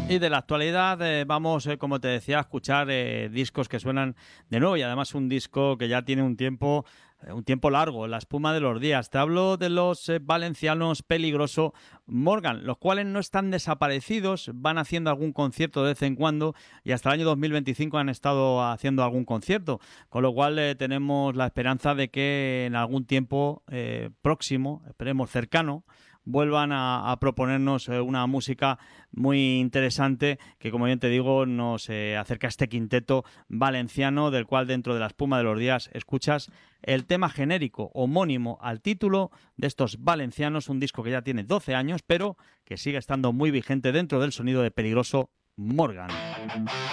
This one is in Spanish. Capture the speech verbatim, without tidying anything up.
Y de la actualidad eh, vamos, eh, como te decía, a escuchar eh, discos que suenan de nuevo y además un disco que ya tiene un tiempo, eh, un tiempo largo, La espuma de los días. Te hablo de los eh, valencianos Peligroso Morgan, los cuales no están desaparecidos, van haciendo algún concierto de vez en cuando y hasta el año dos mil veinticinco han estado haciendo algún concierto, con lo cual eh, tenemos la esperanza de que en algún tiempo eh, próximo, esperemos cercano, vuelvan a, a proponernos eh, una música muy interesante que, como bien te digo, nos eh, acerca a este quinteto valenciano, del cual dentro de La espuma de los días escuchas el tema genérico homónimo al título de estos valencianos, un disco que ya tiene doce años, pero que sigue estando muy vigente dentro del sonido de Peligroso Morgan.